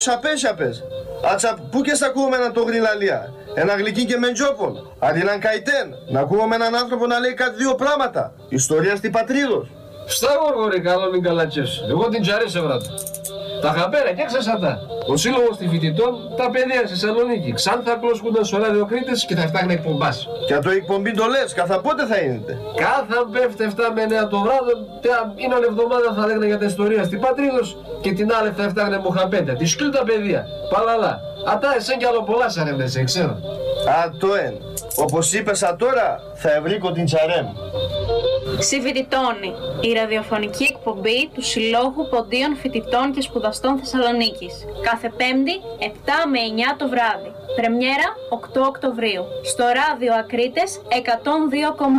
Σαπές. Άτσα πού και σ' ακούω έναν το γρυλαλία. Ένα γλυκί και μεντζόπον. Αντί έναν καητέν. Να ακούω με έναν άνθρωπο να λέει κάτι δύο πράγματα. Ιστορία στην πατρίδος. Στα γοργορή, καλό μην καλατσές. Εγώ την τζαρίσω βράδυ. Τα χαμπέρα και ξεσατά. Ο σύλλογος των φοιτητών, τα παιδιά στη Θεσσαλονίκη. Ξάνθα κλώσκονταν στο ραδιοκρίτες και θα φτιάχνει εκπομπάς. Και το εκπομπή το λες, καθα πότε θα είναι. Κάθε πέφτει 7 με 9 το βράδυ, είναι όλη εβδομάδα θα λέγανε για τα ιστορία στην πατρίδος και την άλλη θα φτιάχνει μοχαπέντε. Τη σκύλ τα παιδιά. Παλαλά. Ατά εσέν κι άλλο πολλά σαρεύνεσαι, ξέρω. Α, το εν. Όπως είπες τώρα, θα ευρύκω την τσαρέμ. Συμφοιτητώνει, η ραδιοφωνική εκπομπή του Συλλόγου Ποντίων Φοιτητών και Σπουδαστών Θεσσαλονίκης. Κάθε Πέμπτη, 7 με 9 το βράδυ. Πρεμιέρα 8 Οκτωβρίου. Στο ράδιο Ακρίτες 102,1.